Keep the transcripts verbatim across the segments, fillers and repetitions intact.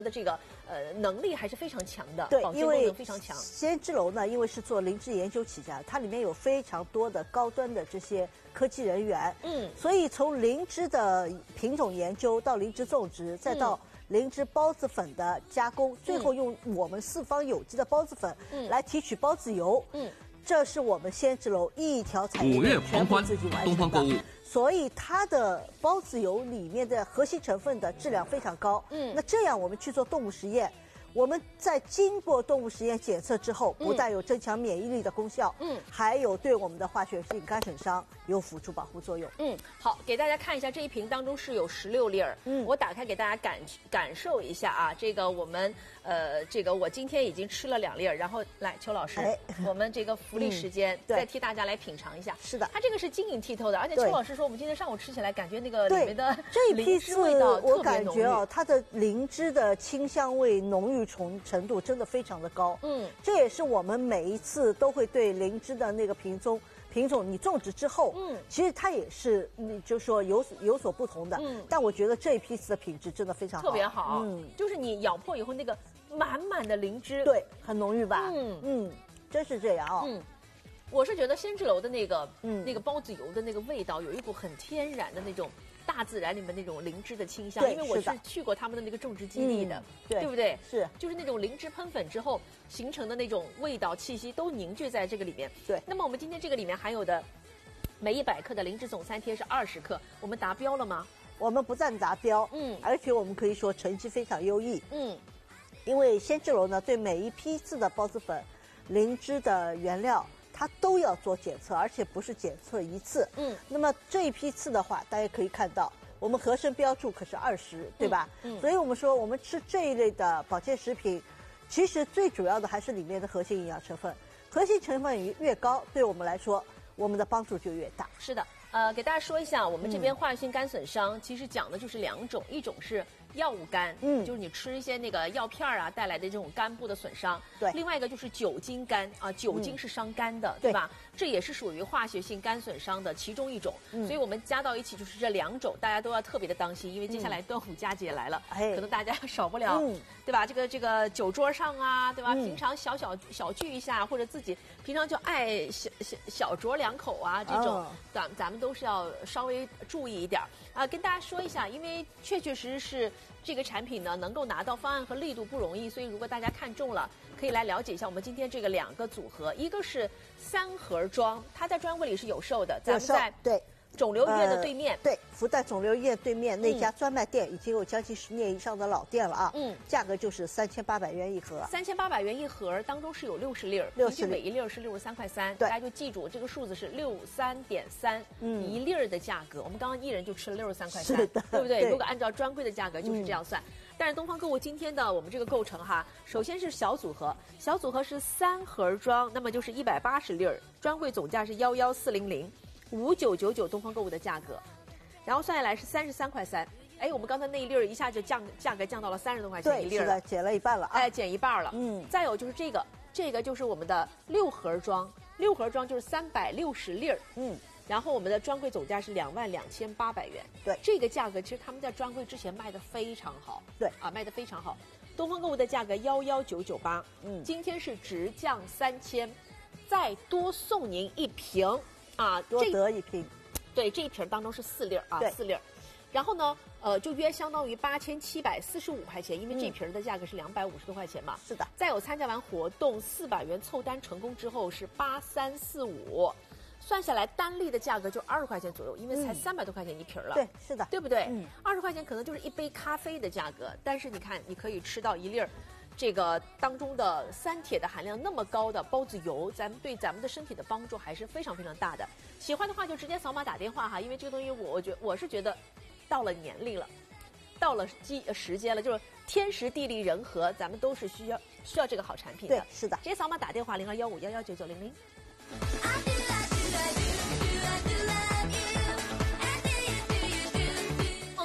的这个呃能力还是非常强的， 对， 保鲜因为功能非常强。 先知楼呢，因为是做灵芝研究起家，它里面有非常多的高端的这些科技人员， 嗯， 所以从灵芝的品种研究到灵芝种植，再到灵芝包子粉的加工，嗯、最后用我们四方有机的包子粉来提取包子油，嗯。这是我们先知楼一条产业链全部自己完成的，所以它的包子油里面的核心成分的质量非常高。嗯，那这样我们去做动物实验，我们在经过动物实验检测之后，不但有增强免疫力的功效，嗯，还有对我们的化学性肝损伤有辅助保护作用。 嗯，好，给大家看一下这一瓶当中是有十六粒儿，嗯，我打开给大家感感受一下啊，这个我们呃，这个我今天已经吃了两粒儿，然后来邱老师，哎、我们这个福利时间、嗯、再替大家来品尝一下。 是的， 它这个是晶莹剔透的，而且邱老师说我们今天上午吃起来感觉那个里面的这一批次味道特别浓郁， 我感觉哦，它的灵芝的清香味浓郁程程度真的非常的高。嗯，这也是我们每一次都会对灵芝的那个品种。品种你种植之后，嗯，其实它也是，你就说有有所不同的，嗯，但我觉得这一批次的品质真的非常好， 特别好，嗯，就是你咬破以后那个满满的灵芝， 对，很浓郁吧，嗯嗯，真是这样哦，嗯， 我是觉得先知楼的那个，嗯，那个包子油的那个味道有一股很天然的那种。大自然里面那种灵芝的清香，因为我是去过他们的那个种植基地的，嗯、对, 对不对？ 是， 就是那种灵芝喷粉之后形成的那种味道气息都凝聚在这个里面。 对。 那么我们今天这个里面含有的每一百克的灵芝总三贴是二十克，我们达标了吗？ 我们不但达标，嗯，而且我们可以说成绩非常优异，嗯，因为先知楼呢对每一批次的包子粉、灵芝的原料。它都要做检测，而且不是检测一次。嗯，那么这一批次的话，大家可以看到，我们合成标注可是二十，对吧？嗯，所以我们说，我们吃这一类的保健食品，其实最主要的还是里面的核心营养成分。核心成分越高，对我们来说，我们的帮助就越大。 是的，呃，给大家说一下，我们这边化学性肝损伤、嗯、其实讲的就是两种，一种是药物肝，嗯，就是你吃一些那个药片啊带来的这种肝部的损伤。 对。 另外一个就是酒精肝啊，酒精是伤肝的，嗯、对吧？这也是属于化学性肝损伤的其中一种。嗯。所以我们加到一起就是这两种，大家都要特别的当心，因为接下来端午佳节来了，嗯、可能大家少不了，嗯、对吧？这个这个酒桌上啊，对吧？嗯、平常小小小聚一下，或者自己平常就爱小小小酌两口啊，这种，咱、哦、咱们都是要稍微注意一点啊。跟大家说一下，因为确确实实是。这个产品呢，能够拿到方案和力度不容易，所以如果大家看中了，可以来了解一下我们今天这个两个组合，一个是三盒装，它在专柜里是有售的，咱们在对肿瘤医院的对面， 呃、对，福袋肿瘤医院对面那家专卖店、嗯、已经有将近十年以上的老店了啊，嗯，价格就是三千八百元一盒， 三千八百元一盒，当中是有六十粒儿， 六十每一粒儿是六十三块三， 对， 大家就记住这个数字是六三点三，嗯，一粒儿的价格，我们刚刚一人就吃了六十三块三， 是的， 对不对？ 对， 如果按照专柜的价格就是这样算。嗯，但是东方购物今天的我们这个构成哈，首先是小组合，小组合是三盒装，那么就是一百八十粒儿，专柜总价是幺幺四零零，五九九九东方购物的价格，然后算下来是三十三块三。哎，我们刚才那一粒儿一下就降价格降到了三十多块钱一粒儿， 对，是的，减了一半了啊， 哎，减一半了。嗯，再有就是这个，这个就是我们的六盒装，六盒装就是三百六十粒儿。嗯。然后我们的专柜总价是两万两千八百元， 对， 这个价格其实他们在专柜之前卖的非常好， 对啊，卖的非常好。东方购物的价格幺幺九九八，嗯，今天是直降三千，再多送您一瓶啊， 多得一瓶， 对，这一瓶当中是四粒啊，四粒。然后呢，呃，就约相当于八千七百四十五块钱，因为这瓶的价格是两百五十多块钱嘛。 是的。 再有参加完活动四百元凑单成功之后是八三四五。算下来单粒的价格就二十块钱左右，因为才三百多块钱一瓶了。 对，是的， 对不对？嗯，二十块钱可能就是一杯咖啡的价格，但是你看，你可以吃到一粒儿，这个当中的三铁的含量那么高的包子油，咱们对咱们的身体的帮助还是非常非常大的。喜欢的话就直接扫码打电话哈，因为这个东西我我觉我是觉得到了年龄了，到了机时间了，就是天时地利人和，咱们都是需要需要这个好产品的。 对，是的， 直接扫码打电话零二幺五幺幺九九零零。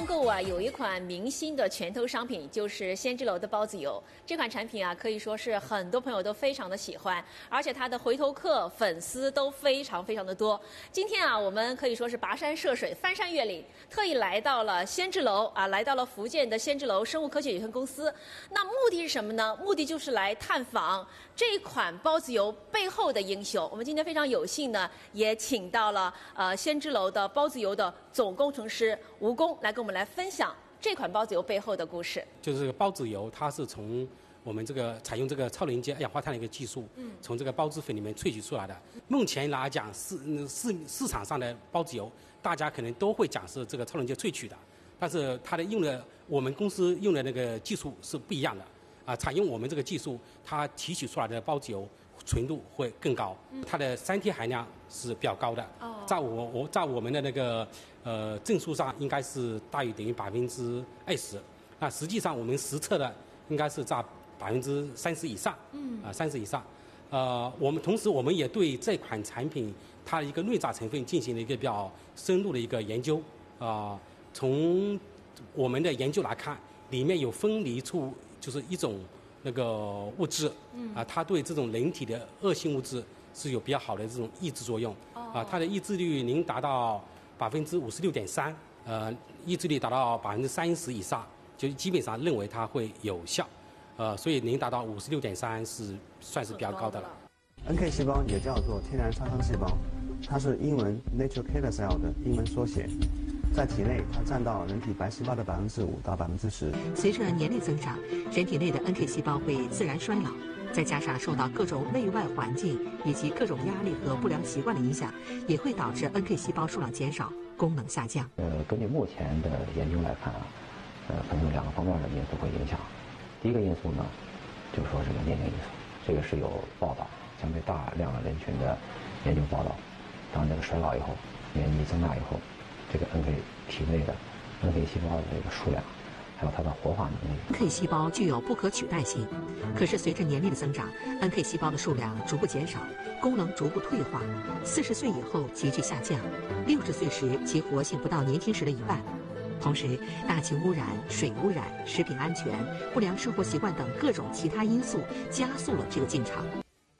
购物啊，有一款明星的拳头商品，就是仙芝楼的包子油。这款产品啊，可以说是很多朋友都非常的喜欢，而且它的回头客、粉丝都非常非常的多。今天啊，我们可以说是跋山涉水、翻山越岭，特意来到了仙芝楼啊，来到了福建的仙芝楼生物科学有限公司。那目的是什么呢？目的就是来探访这款包子油背后的英雄。我们今天非常有幸呢，也请到了呃仙芝楼的包子油的总工程师吴工来跟我们来分享这款包子油背后的故事。 就是这个包子油，它是从我们这个采用这个超连接二氧化碳的一个技术，嗯，从这个包子粉里面萃取出来的。目前来讲，市市市场上的包子油，大家可能都会讲是这个超连接萃取的，但是它的用的我们公司用的那个技术是不一样的。啊，采用我们这个技术，它提取出来的包子油纯度会更高，它的三铁含量是比较高的。哦，在我我在我们的那个呃证书上，应该是大于等于百分之二十。那实际上我们实测的应该是在百分之三十以上。嗯，啊三十以上。呃，我们同时我们也对这款产品它的一个内杂成分进行了一个比较深入的一个研究。啊、呃，从我们的研究来看，里面有分离出。就是一种那个物质，嗯啊，它对这种人体的恶性物质是有比较好的这种抑制作用，啊，它的抑制率能达到百分之五十六点三，呃，抑制率达到百分之三十以上，就基本上认为它会有效，呃，所以能达到五十六点三是算是比较高的了。 N K 细胞也叫做天然杀伤细胞，它是英文 Natural Killer Cell 的英文缩写。在体内，它占到人体白细胞的百分之五到百分之十。 随着年龄增长，人体内的 N K 细胞会自然衰老，再加上受到各种内外环境以及各种压力和不良习惯的影响，也会导致 N K 细胞数量减少，功能下降。 呃，根据目前的研究来看啊，呃，可能有两个方面的因素会影响。第一个因素呢，就是说这个年龄因素，这个是有报道，相对大量的人群的研究报道。当这个衰老以后，年纪增大以后。这个 N K 体内的 N K 细胞的这个数量，还有它的活化能力。 N K 细胞具有不可取代性，可是随着年龄的增长 ，N K 细胞的数量逐步减少，功能逐步退化。四十岁以后急剧下降，六十岁时其活性不到年轻时的一半。同时，大气污染、水污染、食品安全、不良生活习惯等各种其他因素，加速了这个进程。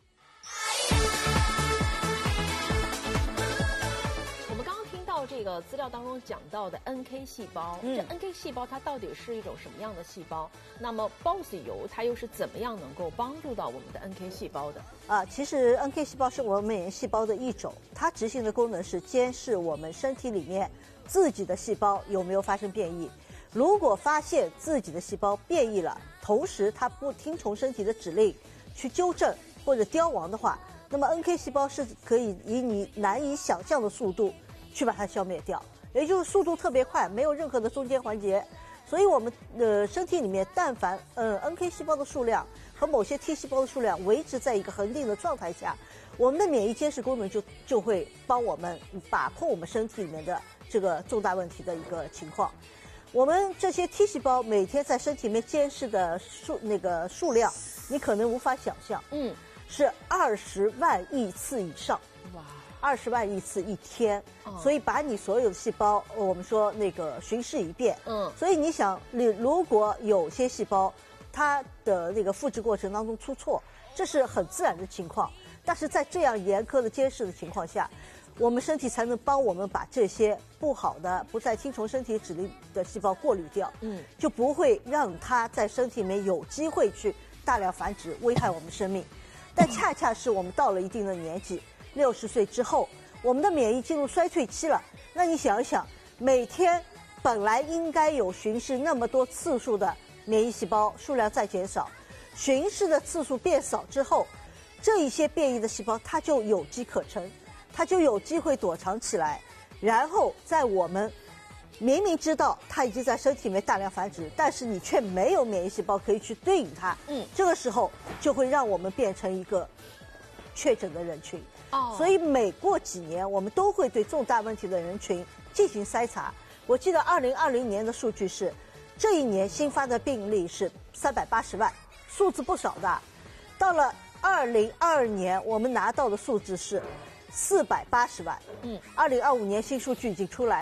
这个资料当中讲到的 N K 细胞，嗯、这 N K 细胞它到底是一种什么样的细胞？那么包子油它又是怎么样能够帮助到我们的 N K 细胞的？ 啊，其实 N K 细胞是我们免疫细胞的一种，它执行的功能是监视我们身体里面自己的细胞有没有发生变异。如果发现自己的细胞变异了，同时它不听从身体的指令去纠正或者凋亡的话，那么 N K 细胞是可以以你难以想象的速度去把它消灭掉，也就是速度特别快，没有任何的中间环节。所以我们呃身体里面但凡呃 N K 细胞的数量和某些 T 细胞的数量维持在一个恒定的状态下，我们的免疫监视功能就就会帮我们把控我们身体里面的这个重大问题的一个情况。我们这些 T 细胞每天在身体里面监视的数那个数量，你可能无法想象，嗯，是二十万亿次以上。哇！二十万亿次一天，哦、所以把你所有的细胞，我们说那个巡视一遍。嗯，所以你想，你如果有些细胞，它的那个复制过程当中出错，这是很自然的情况。但是在这样严苛的监视的情况下，我们身体才能帮我们把这些不好的、不再听从身体指令的细胞过滤掉。嗯，就不会让它在身体里面有机会去大量繁殖，危害我们生命。但恰恰是我们到了一定的年纪。六十岁之后，我们的免疫进入衰退期了。那你想一想，每天本来应该有巡视那么多次数的免疫细胞数量在减少，巡视的次数变少之后，这一些变异的细胞它就有机可乘，它就有机会躲藏起来，然后在我们明明知道它已经在身体里面大量繁殖，但是你却没有免疫细胞可以去对应它，嗯，这个时候就会让我们变成一个确诊的人群。哦，所以每过几年，我们都会对重大问题的人群进行筛查。我记得二零二零年的数据是，这一年新发的病例是三百八十万，数字不少的。到了二零二二年，我们拿到的数字是四百八十万。嗯，二零二五年新数据已经出来了。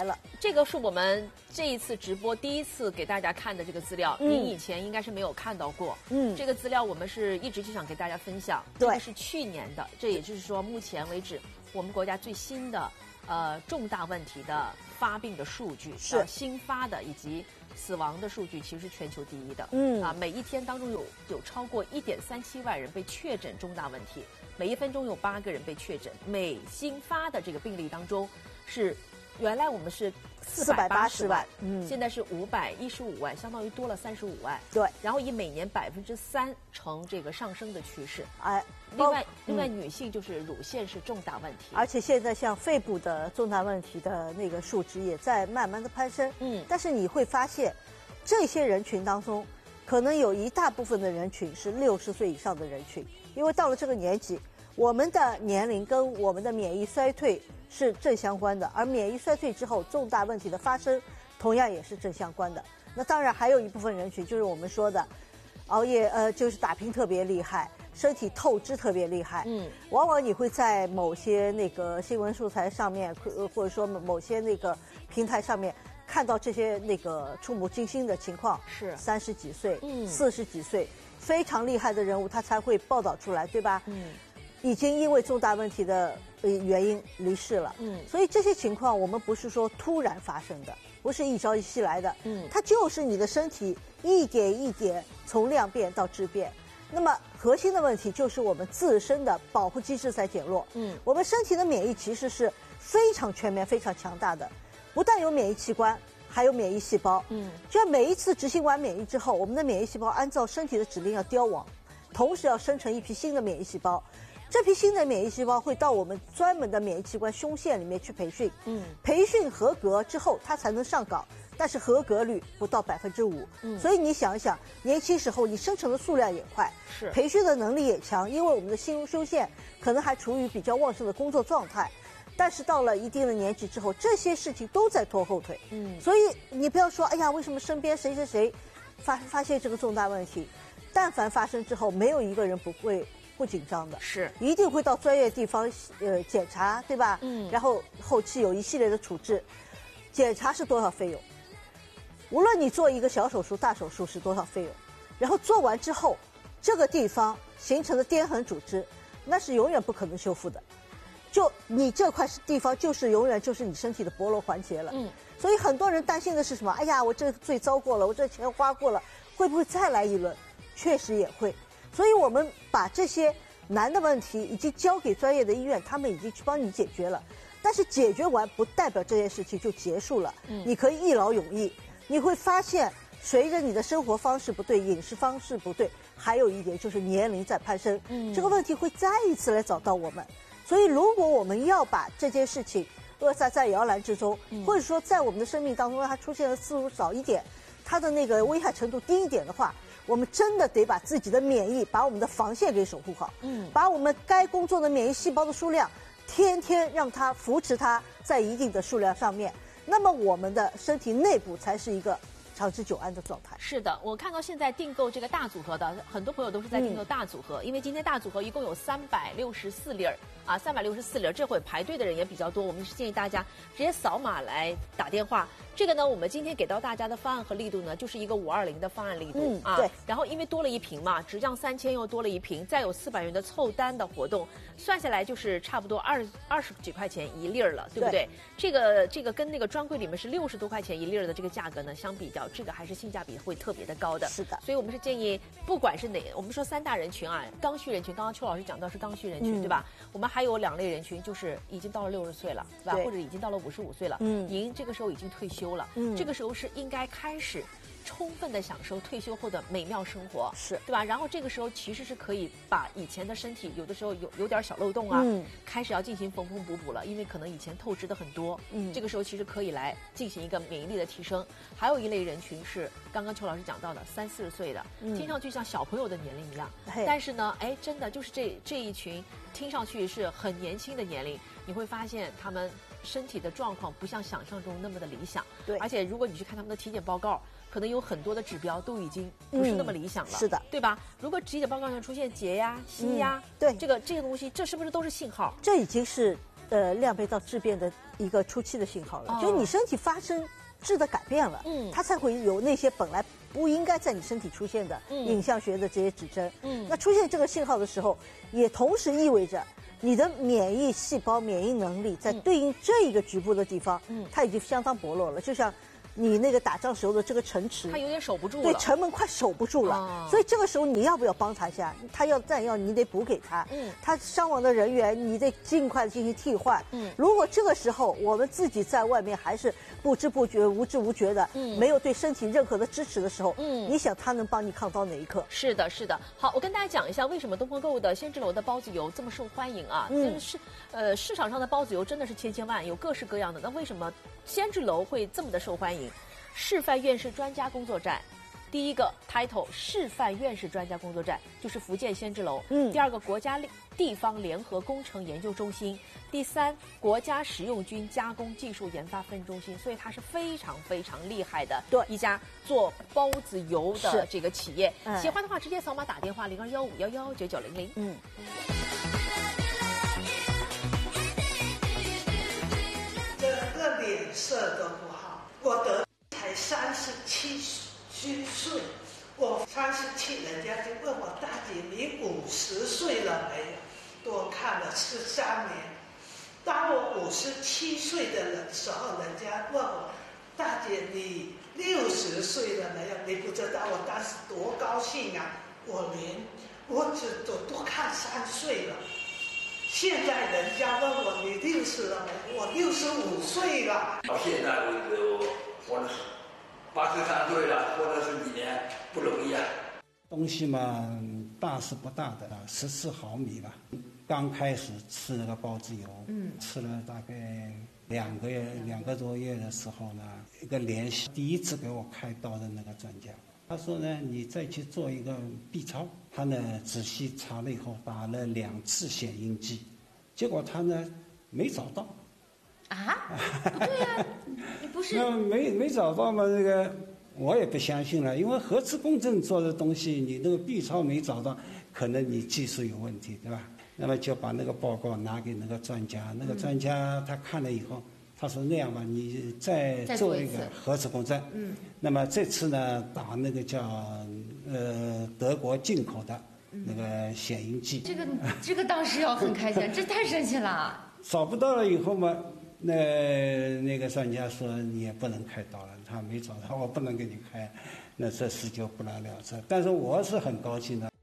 这个是我们这一次直播第一次给大家看的这个资料，嗯、您以前应该是没有看到过。嗯，这个资料我们是一直就想给大家分享。 对， 这个是去年的，这也就是说目前为止我们国家最新的呃重大问题的发病的数据， 是、 呃、新发的以及死亡的数据，其实是全球第一的。嗯啊，每一天当中有有超过一点三七万人被确诊重大问题，每一分钟有八个人被确诊，每新发的这个病例当中是。原来我们是四百八十万，嗯，现在是五百一十五万，相当于多了三十五万。 对， 然后以每年百分之三呈这个上升的趋势。 哎， 另外，另外女性就是乳腺是重大问题， 而且现在像肺部的重大问题的那个数值也在慢慢的攀升。嗯，但是你会发现，这些人群当中，可能有一大部分的人群是六十岁以上的人群，因为到了这个年纪，我们的年龄跟我们的免疫衰退是正相关的，而免疫衰退之后重大问题的发生同样也是正相关的。那当然还有一部分人群就是我们说的熬夜，呃，就是打拼特别厉害，身体透支特别厉害。嗯，往往你会在某些那个新闻素材上面，或者说某些那个平台上面看到这些那个触目惊心的情况。 是三十几岁、嗯，四十几岁，非常厉害的人物他才会报道出来，对吧？嗯。已经因为重大问题的呃原因离世了，嗯，所以这些情况我们不是说突然发生的，不是一朝一夕来的，嗯，它就是你的身体一点一点从量变到质变。那么核心的问题就是我们自身的保护机制在减弱，嗯，我们身体的免疫其实是非常全面、非常强大的，不但有免疫器官，还有免疫细胞，嗯，就要每一次执行完免疫之后，我们的免疫细胞按照身体的指令要凋亡，同时要生成一批新的免疫细胞。这批新的免疫细胞会到我们专门的免疫器官胸腺里面去培训，嗯，培训合格之后，它才能上岗，但是合格率不到百分之五，嗯，所以你想一想，年轻时候你生成的数量也快， 是培训的能力也强，因为我们的心胸腺可能还处于比较旺盛的工作状态，但是到了一定的年纪之后，这些事情都在拖后腿，嗯，所以你不要说，哎呀，为什么身边谁谁谁发发现这个重大问题，但凡发生之后，没有一个人不会。不紧张的， 是一定会到专业地方呃检查，对吧？嗯，然后后期有一系列的处置。检查是多少费用？无论你做一个小手术、大手术是多少费用，然后做完之后，这个地方形成的碘痕组织，那是永远不可能修复的。就你这块地方就是永远就是你身体的薄弱环节了。嗯，所以很多人担心的是什么？哎呀，我这最糟过了，我这钱花过了，会不会再来一轮？确实也会。所以我们把这些难的问题已经交给专业的医院，他们已经去帮你解决了。但是解决完不代表这件事情就结束了，嗯，你可以一劳永逸。你会发现，随着你的生活方式不对、饮食方式不对，还有一点就是年龄在攀升，嗯，这个问题会再一次来找到我们。所以，如果我们要把这件事情扼杀在摇篮之中，嗯，或者说在我们的生命当中让它出现的次数少一点，它的那个危害程度低一点的话，我们真的得把自己的免疫，把我们的防线给守护好，嗯，把我们该工作的免疫细胞的数量，天天让它扶持它在一定的数量上面，那么我们的身体内部才是一个长治久安的状态。 是的，我看到现在订购这个大组合的很多朋友都是在订购大组合，嗯，因为今天大组合一共有三百六十四粒儿啊，三百六十四粒儿，这会排队的人也比较多，我们是建议大家直接扫码来打电话。这个呢，我们今天给到大家的方案和力度呢，就是一个五二零的方案力度，嗯，啊，对。然后因为多了一瓶嘛，直降三千又多了一瓶，再有四百元的凑单的活动，算下来就是差不多二二十几块钱一粒儿了，对不对？对，这个这个跟那个专柜里面是六十多块钱一粒儿的这个价格呢相比较，这个还是性价比会特别的高的。 是的。 所以我们是建议，不管是哪，我们说三大人群啊，刚需人群，刚刚邱老师讲到是刚需人群，嗯，对吧？我们还有两类人群，就是已经到了六十岁了，对吧？对，或者已经到了五十五岁了，嗯，您这个时候已经退休了，嗯，这个时候都是应该开始充分的享受退休后的美妙生活， 是对吧？然后这个时候其实是可以把以前的身体有的时候有有点小漏洞啊，嗯，开始要进行缝缝补补了，因为可能以前透支的很多，嗯，这个时候其实可以来进行一个免疫力的提升。还有一类人群是刚刚邱老师讲到的三四十岁的，嗯，听上去像小朋友的年龄一样，但是呢，哎，真的就是这这一群听上去是很年轻的年龄，你会发现他们身体的状况不像想象中那么的理想， 对， 而且如果你去看他们的体检报告，可能有很多的指标都已经不是那么理想了， 嗯，是的， 对吧？如果体检报告上出现结呀、稀呀， 嗯，对， 这个这个东西，这是不是都是信号？ 这已经是呃量变到质变的一个初期的信号了，哦、就是你身体发生质的改变了，嗯，它才会有那些本来不应该在你身体出现的影像学的这些指征，嗯，那出现这个信号的时候，也同时意味着你的免疫细胞免疫能力在对应这一个局部的地方，嗯，它已经相当薄弱了，就像你那个打仗时候的这个城池， 它有点守不住了， 对，城门快守不住了，哦、所以这个时候你要不要帮他一下？他要弹药，你得补给他，嗯，他伤亡的人员你得尽快进行替换，嗯，如果这个时候我们自己在外面还是不知不觉、无知无觉的，嗯，没有对身体任何的支持的时候，嗯，你想他能帮你抗到哪一刻？ 是的，是的。好，我跟大家讲一下为什么东方购物的仙之楼的包子油这么受欢迎啊？嗯，是呃市场上的包子油真的是千千万，有各式各样的，那为什么仙之楼会这么的受欢迎？示范院士专家工作站，第一个 title 示范院士专家工作站就是福建仙之楼，嗯，第二个国家地方联合工程研究中心，第三国家食用菌加工技术研发分中心，所以它是非常非常厉害的对一家做包子油的这个企业。嗯、喜欢的话直接扫码打电话零二幺五幺幺九九零零。嗯。 这个脸色都不好，我得。才三十七岁，我三十七，人家就问我大姐你五十岁了没有？多看了十三年。当我五十七岁的时候，人家问我大姐你六十岁了没有？你不知道我当时多高兴啊！我连我只多多看三岁了。现在人家问我你六十了没？我六十五岁了。 到现在为止我。活了八十三岁了，活了十几年，不容易啊。 东西嘛，大是不大的，十四毫米吧。刚开始吃那个包子油，嗯，吃了大概两个月、两个多月的时候呢，一个联系第一次给我开刀的那个专家，他说呢，你再去做一个 B 超。他呢仔细查了以后，打了两次显影剂，结果他呢没找到。 啊，不对呀、啊，你不是那没没找到嘛？这个我也不相信了，因为核磁共振做的东西，你那个 B 超没找到，可能你技术有问题，对吧？那么就把那个报告拿给那个专家，那个专家他看了以后，他说那样吧，你再做一个核磁共振。嗯。那么这次呢，打那个叫呃德国进口的那个显影剂。 这个这个当时要很开心，这太神奇了。 找不到了以后嘛。那那个专家说你也不能开刀了，他没找到，我不能给你开，那这事就不了了之。但是我是很高兴的。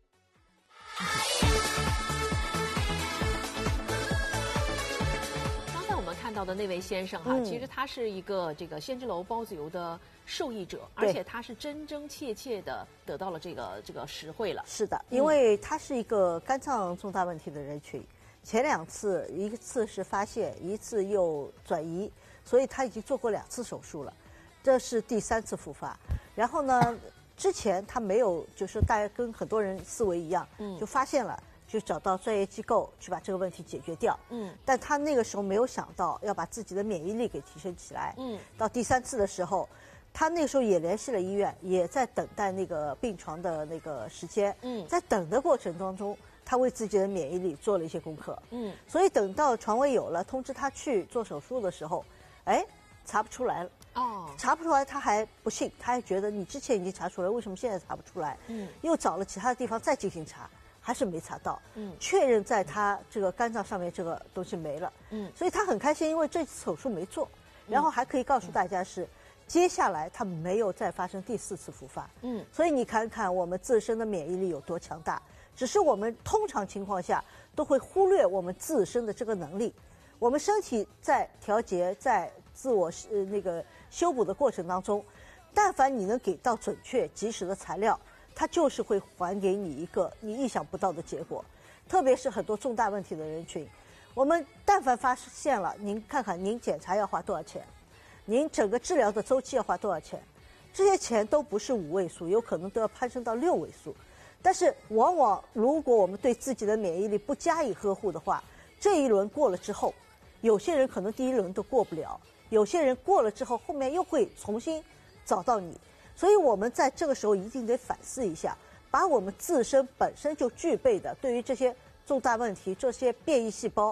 刚才我们看到的那位先生哈、啊，嗯、其实他是一个这个仙之楼包子油的受益者，而且他是真真切切的得到了这个这个实惠了。 是的，因为他是一个肝脏重大问题的人群。前两次，一次是发现，一次又转移，所以他已经做过两次手术了，这是第三次复发。然后呢，之前他没有，就是大家跟很多人思维一样，嗯，就发现了，就找到专业机构去把这个问题解决掉，嗯。但他那个时候没有想到要把自己的免疫力给提升起来，嗯。到第三次的时候，他那个时候也联系了医院，也在等待那个病床的那个时间，嗯，在等的过程当中。他为自己的免疫力做了一些功课，嗯，所以等到床位有了，通知他去做手术的时候，哎，查不出来了，哦，查不出来，他还不信，他还觉得你之前已经查出来，为什么现在查不出来？嗯，又找了其他的地方再进行查，还是没查到，嗯，确认在他这个肝脏上面这个东西没了，嗯，所以他很开心，因为这次手术没做，然后还可以告诉大家是。接下来他没有再发生第四次复发，嗯，所以你看看我们自身的免疫力有多强大。只是我们通常情况下都会忽略我们自身的这个能力，我们身体在调节、在自我呃那个修补的过程当中，但凡你能给到准确、及时的材料，它就是会还给你一个你意想不到的结果。特别是很多重大问题的人群，我们但凡发现了，您看看您检查要花多少钱，您整个治疗的周期要花多少钱，这些钱都不是五位数，有可能都要攀升到六位数。但是往往如果我们对自己的免疫力不加以呵护的话，这一轮过了之后，有些人可能第一轮都过不了，有些人过了之后后面又会重新找到你。所以我们在这个时候一定得反思一下，把我们自身本身就具备的对于这些重大问题、这些变异细胞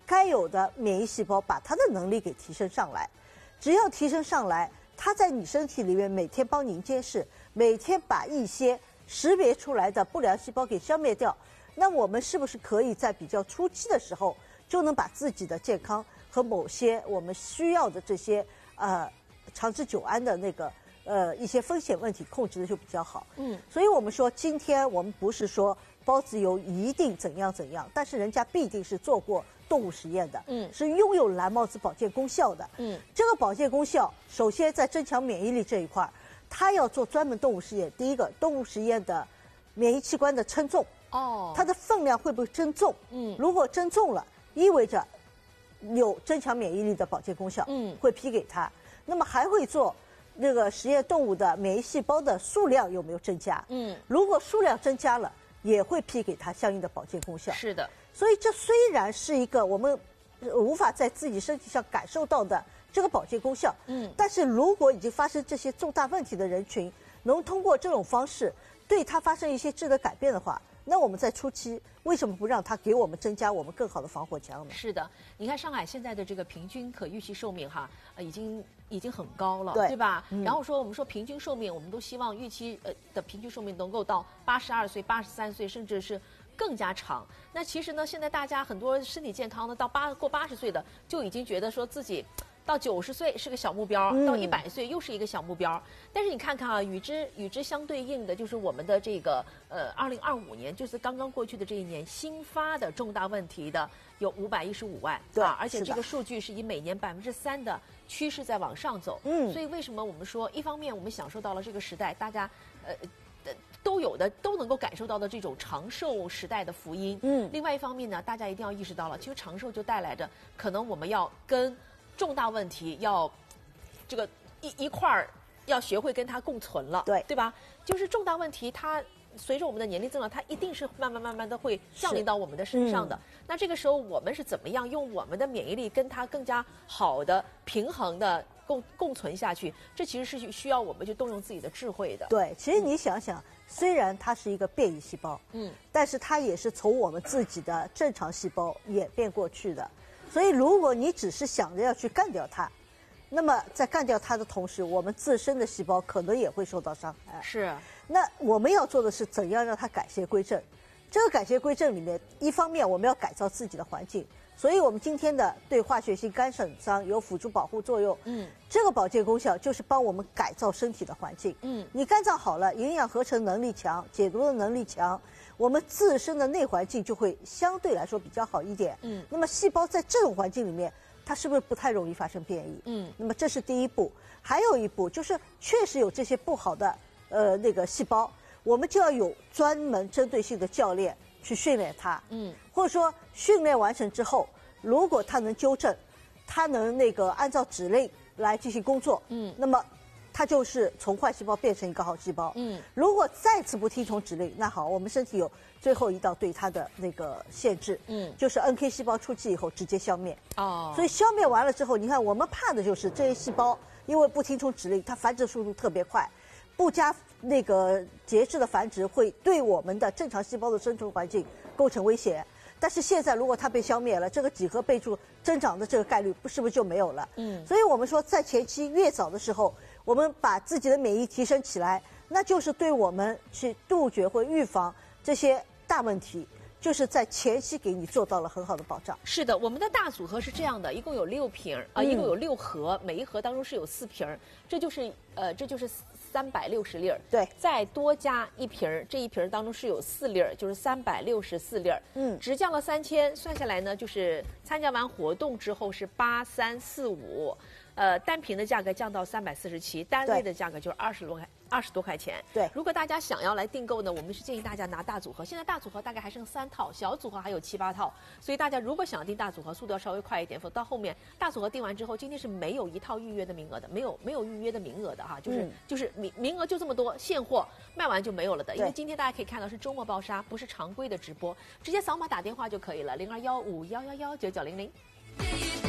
该有的免疫细胞把它的能力给提升上来。只要提升上来，它在你身体里面每天帮您监视，每天把一些识别出来的不良细胞给消灭掉，那我们是不是可以在比较初期的时候就能把自己的健康和某些我们需要的这些呃长治久安的那个呃一些风险问题控制的就比较好？嗯，所以我们说今天我们不是说孢子油一定怎样怎样，但是人家必定是做过动物实验的，嗯，是拥有蓝帽子保健功效的，嗯，这个保健功效首先在增强免疫力这一块，它要做专门动物实验。第一个，动物实验的免疫器官的称重，哦，它的分量会不会增重？嗯，如果增重了，意味着有增强免疫力的保健功效，嗯，会批给它。那么还会做那个实验动物的免疫细胞的数量有没有增加？嗯，如果数量增加了，也会批给它相应的保健功效。 是的。 所以这虽然是一个我们无法在自己身体上感受到的这个保健功效，嗯，但是如果已经发生这些重大问题的人群，能通过这种方式对它发生一些质的改变的话，那我们在初期为什么不让它给我们增加我们更好的防火墙呢？ 是的，你看上海现在的这个平均可预期寿命哈，呃，已经已经很高了， 对, 对吧？ 嗯、 然后说我们说平均寿命，我们都希望预期呃的平均寿命能够到八十二岁、八十三岁，甚至是更加长。那其实呢，现在大家很多身体健康的到八过八十岁的就已经觉得说自己到九十岁是个小目标，嗯、到一百岁又是一个小目标。但是你看看啊，与之与之相对应的就是我们的这个呃，二零二五年，就是刚刚过去的这一年，新发的重大问题的有五百一十五万， 对、 啊，而且这个数据是以每年百分之三的趋势在往上走。嗯，所以为什么我们说，一方面我们享受到了这个时代大家呃。都有的都能够感受到的这种长寿时代的福音。嗯，另外一方面呢，大家一定要意识到了，其实长寿就带来着可能我们要跟重大问题要这个一一块儿要学会跟它共存了， 对对吧？就是重大问题它随着我们的年龄增长，它一定是慢慢慢慢的会降临到我们的身上的。嗯、那这个时候我们是怎么样用我们的免疫力跟它更加好的平衡的共共存下去？这其实是需要我们去动用自己的智慧的。 对，其实你想想。嗯虽然它是一个变异细胞，嗯，但是它也是从我们自己的正常细胞演变过去的，所以如果你只是想着要去干掉它，那么在干掉它的同时，我们自身的细胞可能也会受到伤害。 是， 那我们要做的是怎样让它改邪归正？这个改邪归正里面，一方面我们要改造自己的环境。所以我们今天的对化学性干损伤有辅助保护作用，嗯，这个保健功效就是帮我们改造身体的环境，嗯，你干燥好了，营养合成能力强，解毒的能力强，我们自身的内环境就会相对来说比较好一点，嗯，那么细胞在这种环境里面，它是不是不太容易发生变异？嗯，那么这是第一步，还有一步就是确实有这些不好的呃那个细胞，我们就要有专门针对性的教练。去训练它，嗯，或者说训练完成之后，如果它能纠正，它能那个按照指令来进行工作，嗯，那么它就是从坏细胞变成一个好细胞，嗯，如果再次不听从指令，那好，我们身体有最后一道对它的那个限制，嗯，就是 N K 细胞出气以后直接消灭，哦，所以消灭完了之后，你看我们怕的就是这些细胞因为不听从指令，它繁殖速度特别快。不加那个节制的繁殖会对我们的正常细胞的生存环境构成威胁，但是现在如果它被消灭了，这个几何倍数增长的这个概率不是不是就没有了？嗯，所以我们说在前期越早的时候，我们把自己的免疫提升起来，那就是对我们去杜绝或预防这些大问题。就是在前期给你做到了很好的保障。 是的，我们的大组合是这样的，一共有六瓶啊、呃，一共有六盒，每一盒当中是有四瓶，这就是呃，这就是三百六十粒儿。 对， 再多加一瓶，这一瓶当中是有四粒儿，就是三百六十四粒儿。嗯，直降了三千，算下来呢，就是参加完活动之后是八三四五，呃，单瓶的价格降到三百四十七，单位的价格就是二十多块。二十多块钱， 对。 如果大家想要来订购呢，我们是建议大家拿大组合。现在大组合大概还剩三套，小组合还有七八套，所以大家如果想要订大组合，速度要稍微快一点，否则到后面大组合订完之后，今天是没有一套预约的名额的，没有没有预约的名额的哈，就是、嗯、就是名名额就这么多，现货卖完就没有了的。因为今天大家可以看到是周末包杀，不是常规的直播，直接扫码打电话就可以了，零二幺五幺幺幺九九零零。